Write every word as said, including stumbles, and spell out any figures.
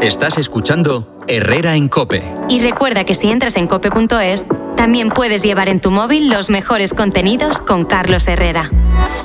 Estás escuchando Herrera en COPE. Y recuerda que si entras en cope punto es, también puedes llevar en tu móvil los mejores contenidos con Carlos Herrera.